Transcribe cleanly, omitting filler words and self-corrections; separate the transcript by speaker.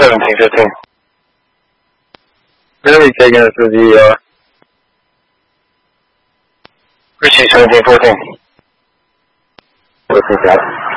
Speaker 1: 1715. Going to be taking us to the, Richie 1714.
Speaker 2: Listen to that.